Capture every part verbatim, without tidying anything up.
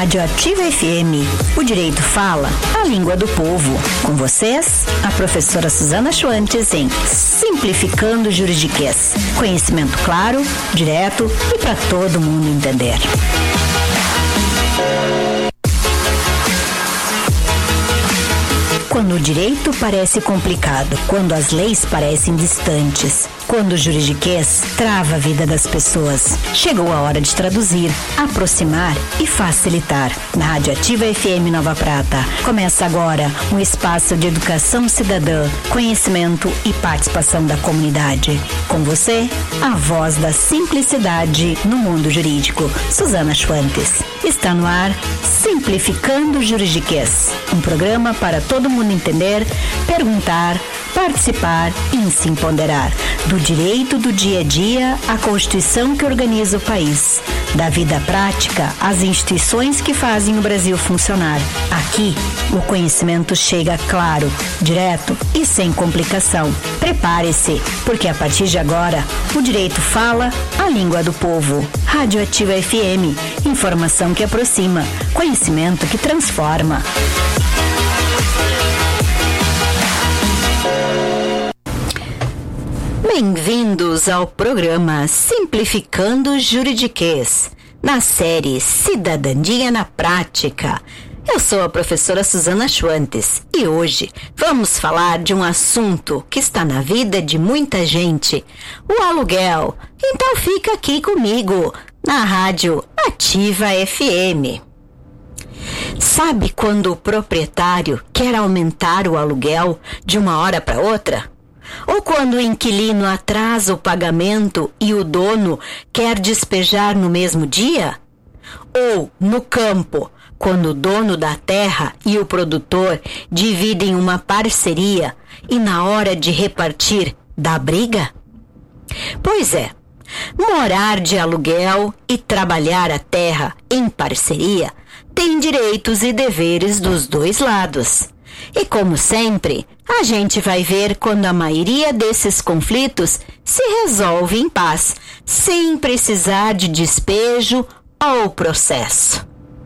Rádio Ativa F M. O direito fala a língua do povo. Com vocês, a professora Suzana Schwantes em Simplificando o Juridiquês. Conhecimento claro, direto e para todo mundo entender. Quando o direito parece complicado, quando as leis parecem distantes, quando o juridiquês trava a vida das pessoas, chegou a hora de traduzir, aproximar e facilitar. Na Rádio Ativa F M Nova Prata, começa agora um espaço de educação cidadã, conhecimento e participação da comunidade. Com você, a voz da simplicidade no mundo jurídico, Suzana Schwantes. Está no ar Simplificando o Juridiquês, um programa para todo mundo entender, perguntar, participar e se empoderar. Do direito do dia a dia à Constituição que organiza o país. Da vida prática às instituições que fazem o Brasil funcionar. Aqui, o conhecimento chega claro, direto e sem complicação. Prepare-se, porque a partir de agora, o direito fala a língua do povo. Rádio Ativa F M. Informação que aproxima, conhecimento que transforma. Bem-vindos ao programa Simplificando o Juridiquês, na série Cidadania na Prática. Eu sou a professora Suzana Schwantes e hoje vamos falar de um assunto que está na vida de muita gente, o aluguel. Então fica aqui comigo, na Rádio Ativa F M. Sabe quando o proprietário quer aumentar o aluguel de uma hora para outra? Ou quando o inquilino atrasa o pagamento e o dono quer despejar no mesmo dia? Ou, no campo, quando o dono da terra e o produtor dividem uma parceria e na hora de repartir dá briga? Pois é, morar de aluguel e trabalhar a terra em parceria tem direitos e deveres dos dois lados. E como sempre, a gente vai ver quando a maioria desses conflitos se resolve em paz, sem precisar de despejo ou processo.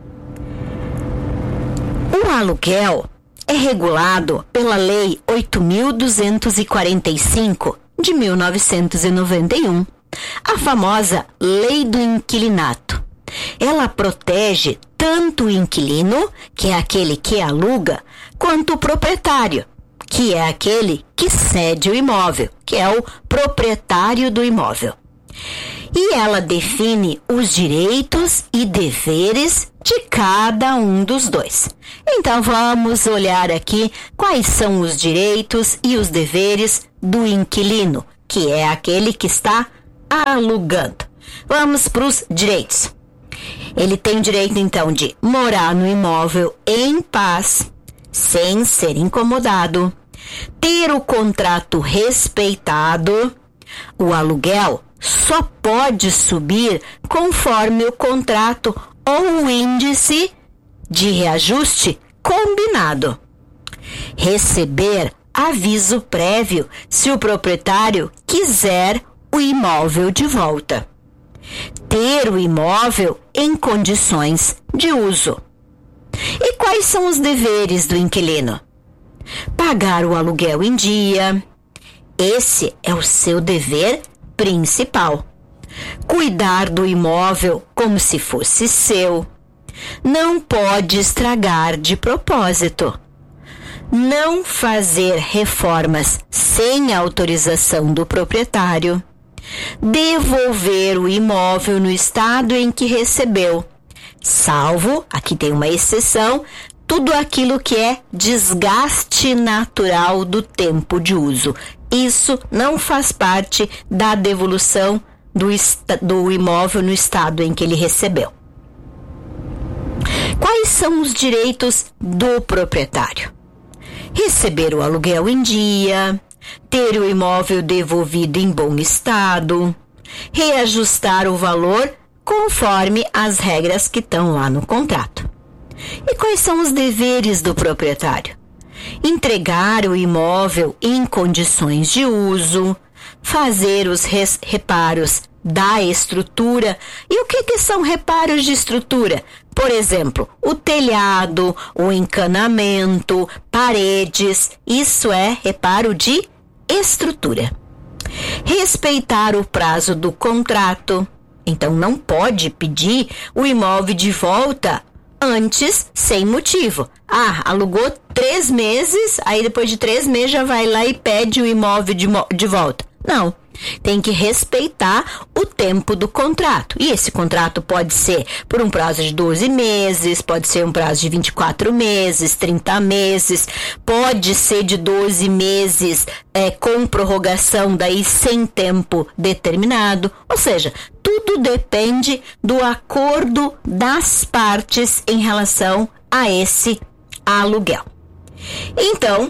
O aluguel é regulado pela Lei oito mil duzentos e quarenta e cinco de mil novecentos e noventa e um, a famosa Lei do Inquilinato. Ela protege tanto o inquilino, que é aquele que aluga, quanto o proprietário, que é aquele que cede o imóvel, que é o proprietário do imóvel. E ela define os direitos e deveres de cada um dos dois. Então vamos olhar aqui quais são os direitos e os deveres do inquilino, que é aquele que está alugando. Vamos para os direitos. Ele tem o direito, então, de morar no imóvel em paz, sem ser incomodado, ter o contrato respeitado. O aluguel só pode subir conforme o contrato ou o índice de reajuste combinado. Receber aviso prévio se o proprietário quiser o imóvel de volta. Ter o imóvel em condições de uso. E quais são os deveres do inquilino? Pagar o aluguel em dia. Esse é o seu dever principal. Cuidar do imóvel como se fosse seu. Não pode estragar de propósito. Não fazer reformas sem autorização do proprietário. Devolver o imóvel no estado em que recebeu, salvo, aqui tem uma exceção, tudo aquilo que é desgaste natural do tempo de uso. Isso não faz parte da devolução do, do imóvel no estado em que ele recebeu. Quais são os direitos do proprietário? Receber o aluguel em dia, ter o imóvel devolvido em bom estado, reajustar o valor conforme as regras que estão lá no contrato. E quais são os deveres do proprietário? Entregar o imóvel em condições de uso, fazer os res- reparos da estrutura. E o que, que são reparos de estrutura? Por exemplo, o telhado, o encanamento, paredes, isso é reparo de estrutura. Respeitar o prazo do contrato. Então, não pode pedir o imóvel de volta antes, sem motivo. Ah, alugou três meses, aí depois de três meses já vai lá e pede o imóvel de, de volta. Não. Tem que respeitar o tempo do contrato. E esse contrato pode ser por um prazo de doze meses, pode ser um prazo de vinte e quatro meses, trinta meses, pode ser de doze meses é, com prorrogação, daí sem tempo determinado. Ou seja, tudo depende do acordo das partes em relação a esse aluguel. Então,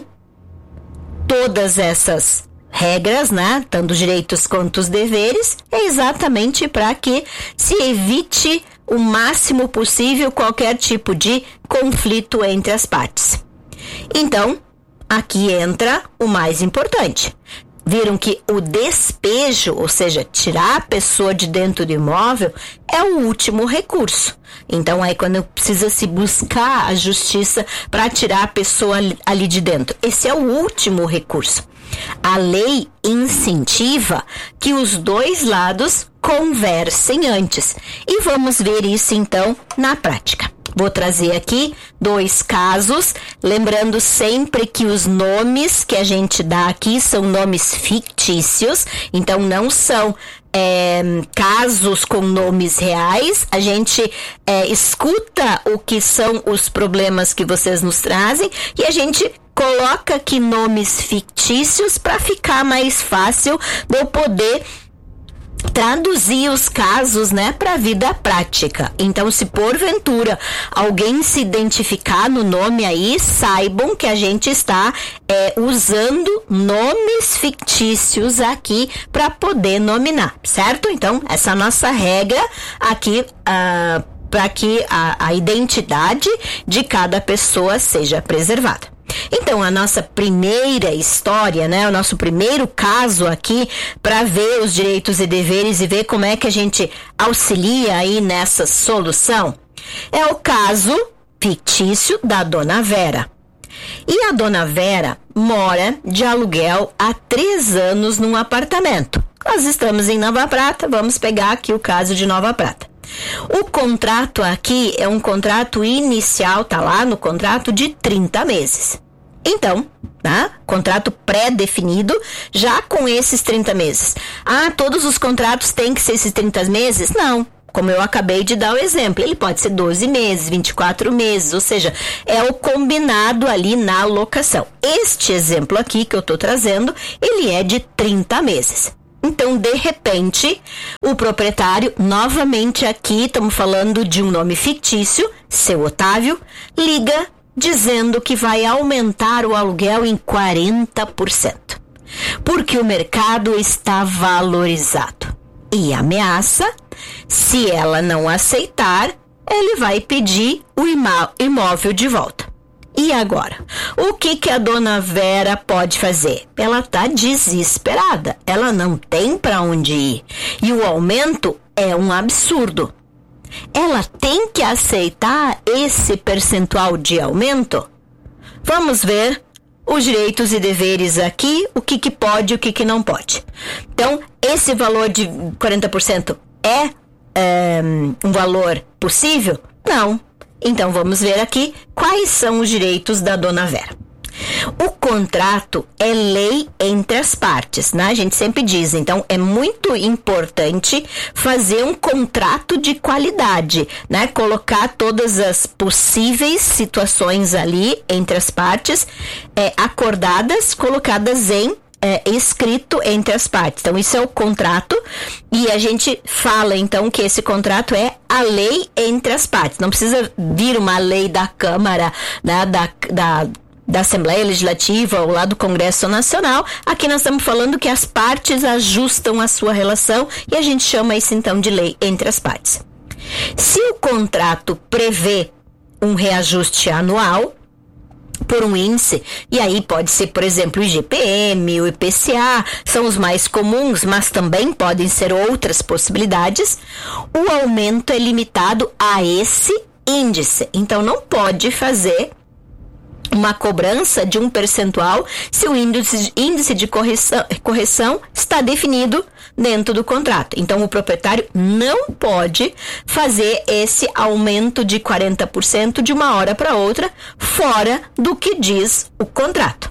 todas essas regras, né, tanto os direitos quanto os deveres, é exatamente para que se evite o máximo possível qualquer tipo de conflito entre as partes. Então, aqui entra o mais importante. Viram que o despejo, ou seja, tirar a pessoa de dentro do imóvel, é o último recurso. Então, aí quando precisa se buscar a justiça para tirar a pessoa ali de dentro, esse é o último recurso. A lei incentiva que os dois lados conversem antes. E vamos ver isso então na prática. Vou trazer aqui dois casos, lembrando sempre que os nomes que a gente dá aqui são nomes fictícios, então não são é, casos com nomes reais. A gente é, escuta o que são os problemas que vocês nos trazem e a gente coloca aqui nomes fictícios para ficar mais fácil de eu poder traduzir os casos, né, para a vida prática. Então, se porventura alguém se identificar no nome aí, saibam que a gente está é, usando nomes fictícios aqui para poder nominar, certo? Então, essa é a nossa regra aqui uh, para que a, a identidade de cada pessoa seja preservada. Então, a nossa primeira história, né, o nosso primeiro caso aqui para ver os direitos e deveres e ver como é que a gente auxilia aí nessa solução, é o caso fictício da Dona Vera. E a Dona Vera mora de aluguel há três anos num apartamento. Nós estamos em Nova Prata, vamos pegar aqui o caso de Nova Prata. O contrato aqui é um contrato inicial, tá lá no contrato, de trinta meses. Então, tá? Contrato pré-definido, já com esses trinta meses. Ah, todos os contratos têm que ser esses trinta meses? Não. Como eu acabei de dar o exemplo, ele pode ser doze meses, vinte e quatro meses, ou seja, é o combinado ali na locação. Este exemplo aqui que eu tô trazendo, ele é de trinta meses. Então, de repente, o proprietário, novamente aqui, estamos falando de um nome fictício, seu Otávio, liga dizendo que vai aumentar o aluguel em quarenta por cento, porque o mercado está valorizado. E ameaça, se ela não aceitar, ele vai pedir o imóvel de volta. E agora? O que que a Dona Vera pode fazer? Ela está desesperada. Ela não tem para onde ir. E o aumento é um absurdo. Ela tem que aceitar esse percentual de aumento? Vamos ver os direitos e deveres aqui, o que que pode e o que que não pode. Então, esse valor de quarenta por cento é, é um valor possível? Não. Então, vamos ver aqui quais são os direitos da Dona Vera. O contrato é lei entre as partes, né? A gente sempre diz, então é muito importante fazer um contrato de qualidade, né? Colocar todas as possíveis situações ali entre as partes, é, acordadas, colocadas em É, escrito entre as partes. Então, isso é o contrato e a gente fala, então, que esse contrato é a lei entre as partes. Não precisa vir uma lei da Câmara, né, da, da, da Assembleia Legislativa ou lá do Congresso Nacional. Aqui nós estamos falando que as partes ajustam a sua relação e a gente chama isso, então, de lei entre as partes. Se o contrato prevê um reajuste anual, por um índice, e aí pode ser, por exemplo, o I G P M, o I P C A, são os mais comuns, mas também podem ser outras possibilidades, o aumento é limitado a esse índice. Então, não pode fazer uma cobrança de um percentual se o índice, índice de correção, correção está definido dentro do contrato. Então, o proprietário não pode fazer esse aumento de quarenta por cento de uma hora para outra, fora do que diz o contrato.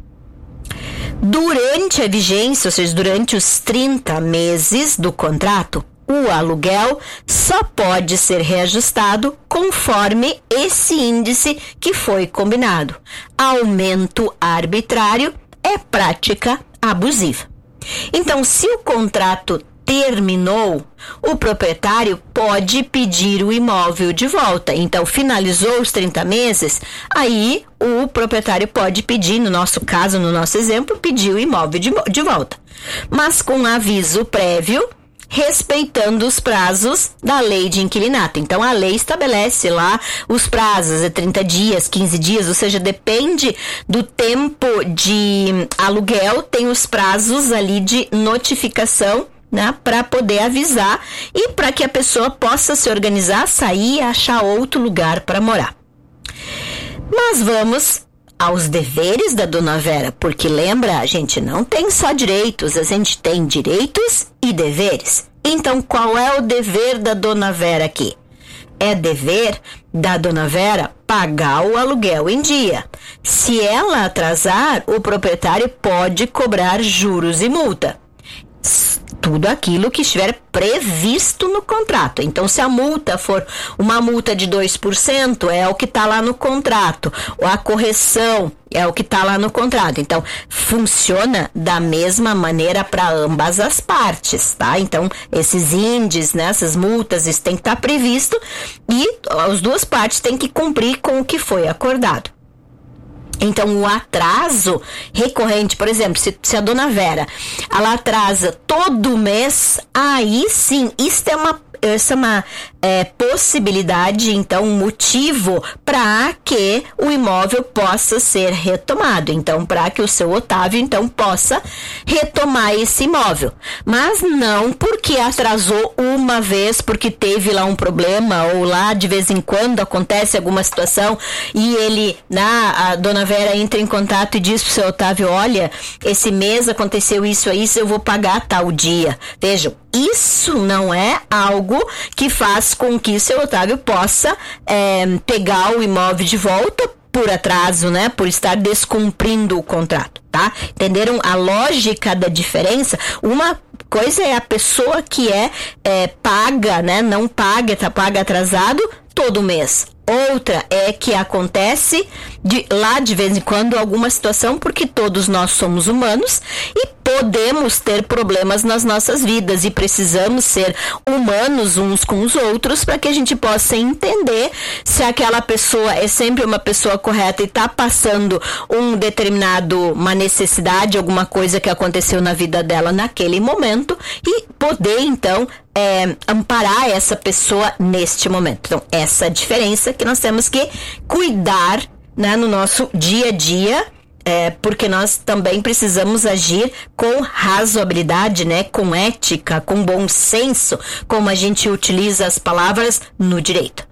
Durante a vigência, ou seja, durante os trinta meses do contrato, o aluguel só pode ser reajustado conforme esse índice que foi combinado. Aumento arbitrário é prática abusiva. Então, se o contrato terminou, o proprietário pode pedir o imóvel de volta. Então, finalizou os trinta meses, aí o proprietário pode pedir, no nosso caso, no nosso exemplo, pedir o imóvel de, de volta. Mas com aviso prévio, respeitando os prazos da lei de inquilinato. Então, a lei estabelece lá os prazos, é trinta dias, quinze dias, ou seja, depende do tempo de aluguel, tem os prazos ali de notificação, né, para poder avisar e para que a pessoa possa se organizar, sair e achar outro lugar para morar. Mas vamos aos deveres da Dona Vera, porque lembra, a gente não tem só direitos, a gente tem direitos e deveres. Então, qual é o dever da Dona Vera aqui? É dever da Dona Vera pagar o aluguel em dia. Se ela atrasar, o proprietário pode cobrar juros e multa. Tudo aquilo que estiver previsto no contrato. Então, se a multa for uma multa de dois por cento, é o que está lá no contrato. Ou a correção é o que está lá no contrato. Então, funciona da mesma maneira para ambas as partes, tá? Então, esses índices, né, essas multas, isso tem que estar previsto e as duas partes têm que cumprir com o que foi acordado. Então, o atraso recorrente, por exemplo, se, se a Dona Vera, ela atrasa todo mês, aí sim, isso é uma, isso é uma é, possibilidade, então, um motivo para que o imóvel possa ser retomado. Então, para que o seu Otávio, então, possa retomar esse imóvel. Mas não porque atrasou uma vez, porque teve lá um problema, ou lá de vez em quando acontece alguma situação e ele, na, a Dona Vera entra em contato e diz pro seu Otávio, olha, esse mês aconteceu isso aí, isso eu vou pagar tal dia. Vejam, isso não é algo que faz com que o seu Otávio possa é, pegar o imóvel de volta por atraso, né? Por estar descumprindo o contrato, tá? Entenderam a lógica da diferença? Uma coisa é a pessoa que é, é paga, né? Não paga, tá paga atrasado todo mês. Outra é que acontece de, lá de vez em quando alguma situação, porque todos nós somos humanos e podemos ter problemas nas nossas vidas e precisamos ser humanos uns com os outros para que a gente possa entender se aquela pessoa é sempre uma pessoa correta e está passando um determinado, uma necessidade, alguma coisa que aconteceu na vida dela naquele momento e poder então É, amparar essa pessoa neste momento. Então, essa diferença que nós temos que cuidar, né, no nosso dia a dia, é, porque nós também precisamos agir com razoabilidade, né, com ética, com bom senso, como a gente utiliza as palavras no direito.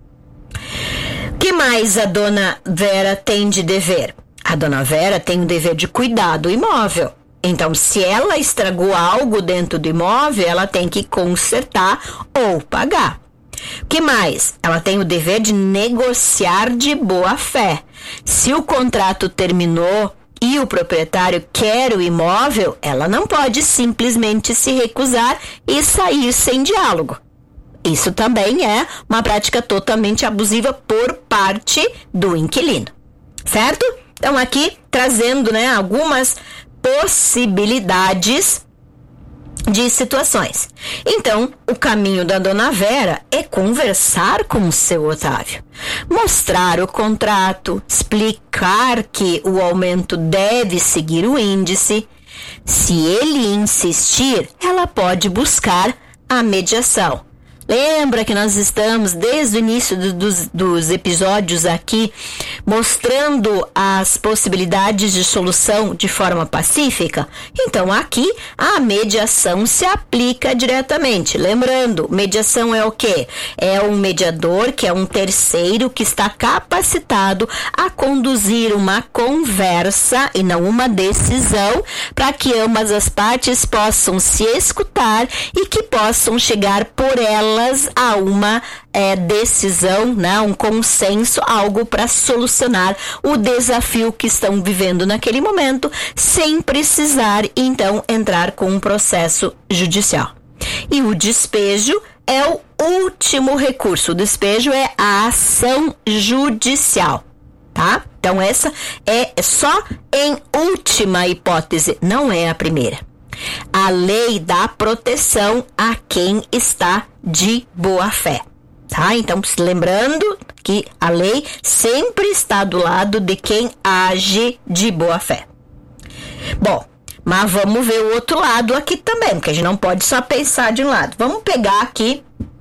O que mais a Dona Vera tem de dever? A Dona Vera tem o dever de cuidar do imóvel. Então, se ela estragou algo dentro do imóvel, ela tem que consertar ou pagar. O que mais? Ela tem o dever de negociar de boa fé. Se o contrato terminou e o proprietário quer o imóvel, ela não pode simplesmente se recusar e sair sem diálogo. Isso também é uma prática totalmente abusiva por parte do inquilino. Certo? Então, aqui trazendo, né, algumas possibilidades de situações. Então, o caminho da Dona Vera é conversar com o seu Otávio, mostrar o contrato, explicar que o aumento deve seguir o índice. Se ele insistir, ela pode buscar a mediação. Lembra que nós estamos, desde o início do, dos, dos episódios aqui, mostrando as possibilidades de solução de forma pacífica? Então, aqui, a mediação se aplica diretamente. Lembrando, mediação é o quê? É um mediador, que é um terceiro, que está capacitado a conduzir uma conversa e não uma decisão, para que ambas as partes possam se escutar e que possam chegar por ela a uma é, decisão, né, um consenso, algo para solucionar o desafio que estão vivendo naquele momento, sem precisar, então, entrar com um processo judicial. E o despejo é o último recurso. O despejo é a ação judicial, tá? Então, essa é só em última hipótese, não é a primeira. A lei dá proteção a quem está de boa fé, tá? Então, lembrando que a lei sempre está do lado de quem age de boa fé. Bom, mas vamos ver o outro lado aqui também, porque a gente não pode só pensar de um lado. Vamos pegar aqui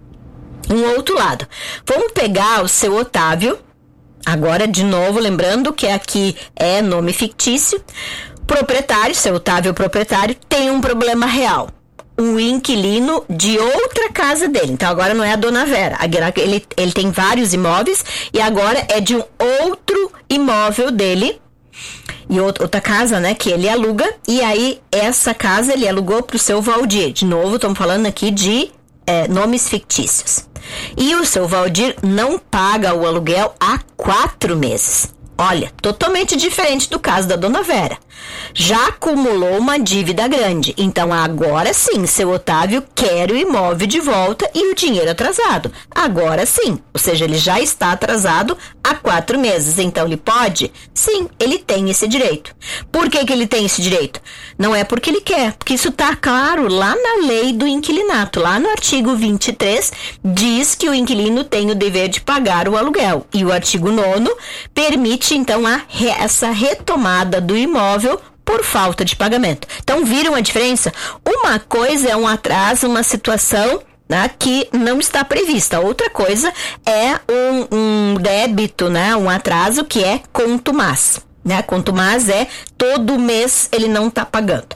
um outro lado. Vamos pegar o seu Otávio, agora de novo, lembrando que aqui é nome fictício. Proprietário, seu Otávio proprietário, tem um problema real. O inquilino de outra casa dele. Então, agora não é a Dona Vera. Ele, ele tem vários imóveis e agora é de um outro imóvel dele. E outra casa, né, que ele aluga. E aí, essa casa ele alugou para o seu Valdir. De novo, estamos falando aqui de é, nomes fictícios. E o seu Valdir não paga o aluguel há quatro meses. Olha, totalmente diferente do caso da Dona Vera. Já acumulou uma dívida grande. Então, agora sim, seu Otávio quer o imóvel de volta e o dinheiro atrasado. Agora sim. Ou seja, ele já está atrasado há quatro meses. Então, ele pode? Sim, ele tem esse direito. Por que que ele tem esse direito? Não é porque ele quer. Porque isso está claro lá na lei do inquilinato. Lá no artigo vinte e três, diz que o inquilino tem o dever de pagar o aluguel. E o artigo nono permite, então, a re- essa retomada do imóvel por falta de pagamento. Então, viram a diferença? Uma coisa é um atraso, uma situação, né, que não está prevista. Outra coisa é um, um débito, né, um atraso que é contumaz. Né? Contumaz é todo mês ele não está pagando.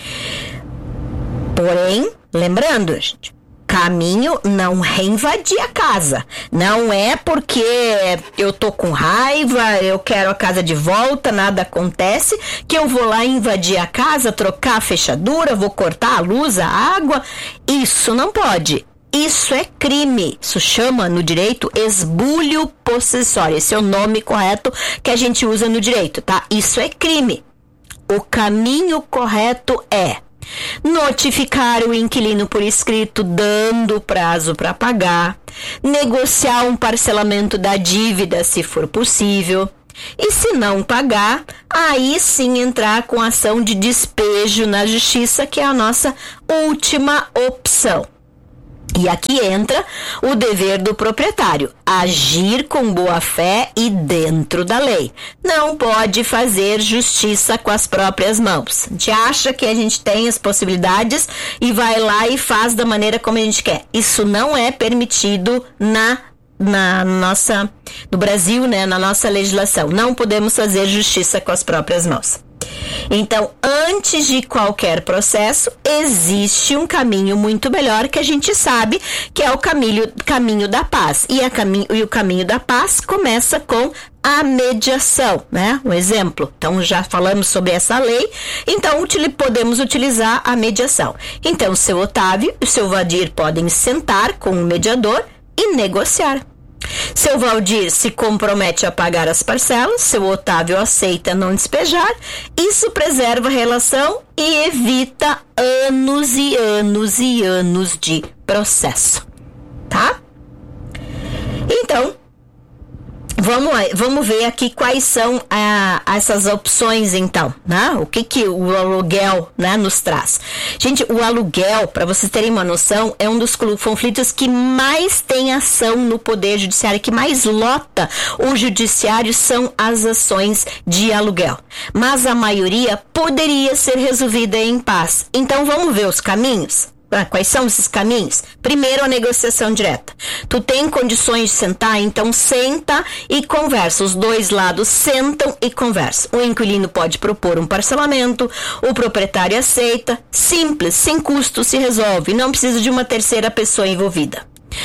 Porém, lembrando, gente, caminho não é invadir a casa. Não é porque eu tô com raiva, eu quero a casa de volta, nada acontece, que eu vou lá invadir a casa, trocar a fechadura, vou cortar a luz, a água. Isso não pode. Isso é crime. Isso chama no direito esbulho possessório. Esse é o nome correto que a gente usa no direito, tá? Isso é crime. O caminho correto é notificar o inquilino por escrito, dando prazo para pagar, negociar um parcelamento da dívida, se for possível, e se não pagar, aí sim entrar com ação de despejo na justiça, que é a nossa última opção. E aqui entra o dever do proprietário, agir com boa fé e dentro da lei. Não pode fazer justiça com as próprias mãos. A gente acha que a gente tem as possibilidades e vai lá e faz da maneira como a gente quer. Isso não é permitido na na nossa, no Brasil, né, na nossa legislação. Não podemos fazer justiça com as próprias mãos. Então, antes de qualquer processo, existe um caminho muito melhor que a gente sabe, que é o caminho, caminho da paz. E, a caminho, e o caminho da paz começa com a mediação, né? Um exemplo. Então, já falamos sobre essa lei, então util, podemos utilizar a mediação. Então, o seu Otávio e o seu Valdir podem sentar com o mediador e negociar. Seu Valdir se compromete a pagar as parcelas, seu Otávio aceita não despejar. Isso preserva a relação e evita anos e anos e anos de processo, tá? Então, vamos, vamos ver aqui quais são ah, essas opções, então, né? O que, que o aluguel, né, nos traz. Gente, o aluguel, para vocês terem uma noção, é um dos conflitos que mais tem ação no Poder Judiciário, que mais lota o Judiciário, são as ações de aluguel. Mas a maioria poderia ser resolvida em paz. Então, vamos ver os caminhos? Ah, quais são esses caminhos? Primeiro, a negociação direta. Tu tem condições de sentar, então senta e conversa. Os dois lados sentam e conversam. O inquilino pode propor um parcelamento, o proprietário aceita. Simples, sem custo, se resolve. Não precisa de uma terceira pessoa envolvida.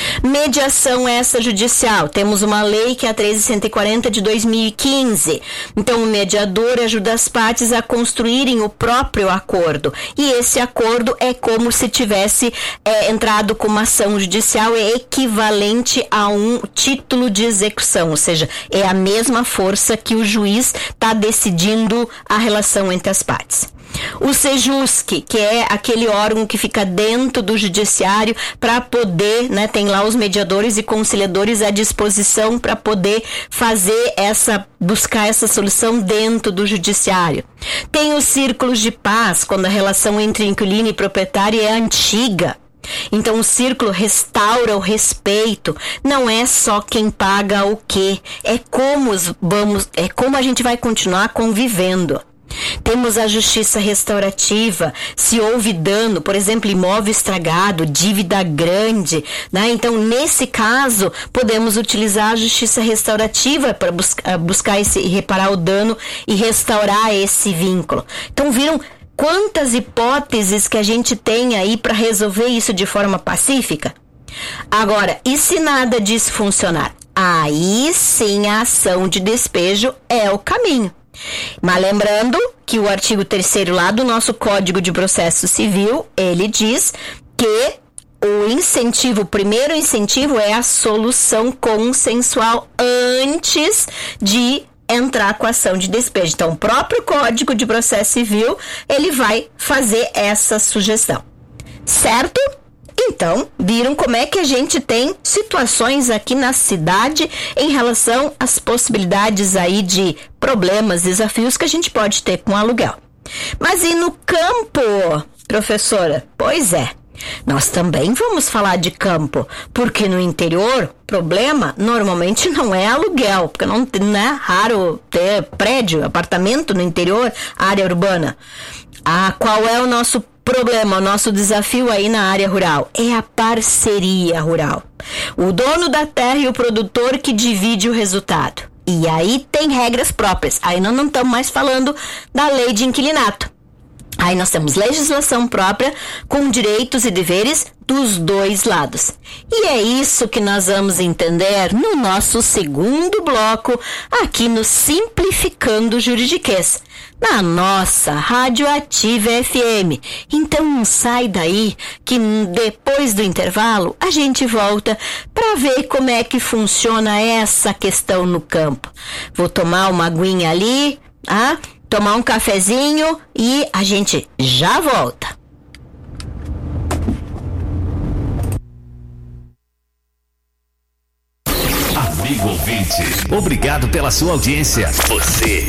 Mediação extrajudicial. Temos uma lei que é a treze cento e quarenta de dois mil e quinze. Então, o mediador ajuda as partes a construírem o próprio acordo. E esse acordo é como se tivesse é, entrado com uma ação judicial equivalente a um título de execução. Ou seja, é a mesma força que o juiz está decidindo a relação entre as partes. O SEJUSC, que é aquele órgão que fica dentro do judiciário para poder, né, tem lá os mediadores e conciliadores à disposição para poder fazer essa, buscar essa solução dentro do judiciário. Tem os círculos de paz, quando a relação entre inquilino e proprietário é antiga. Então o círculo restaura o respeito, não é só quem paga o quê, é como vamos, é como a gente vai continuar convivendo. Temos a justiça restaurativa, se houve dano, por exemplo, imóvel estragado, dívida grande, né? Então, nesse caso, podemos utilizar a justiça restaurativa para buscar, buscar esse, reparar o dano e restaurar esse vínculo. Então, viram quantas hipóteses que a gente tem aí para resolver isso de forma pacífica? Agora, e se nada disso funcionar? Aí sim a ação de despejo é o caminho. Mas lembrando que o artigo terceiro lá do nosso Código de Processo Civil, ele diz que o incentivo, o primeiro incentivo é a solução consensual antes de entrar com a ação de despejo. Então, o próprio Código de Processo Civil, ele vai fazer essa sugestão. Certo? Então, viram como é que a gente tem situações aqui na cidade em relação às possibilidades aí de problemas, desafios que a gente pode ter com o aluguel. Mas e no campo, professora? Pois é, nós também vamos falar de campo, porque no interior, problema normalmente não é aluguel, porque não, não é raro ter prédio, apartamento no interior, área urbana. Ah, qual é o nosso problema, o nosso desafio aí na área rural? É a parceria rural. O dono da terra e o produtor que divide o resultado. E aí tem regras próprias. Aí nós não estamos mais falando da lei de inquilinato. Aí nós temos legislação própria com direitos e deveres dos dois lados. E é isso que nós vamos entender no nosso segundo bloco, aqui no Simplificando Juridiquês, na nossa Rádio Ativa F M. Então não sai daí, que depois do intervalo a gente volta para ver como é que funciona essa questão no campo. Vou tomar uma aguinha ali, ah, tomar um cafezinho e a gente já volta. Amigo ouvinte, obrigado pela sua audiência. Você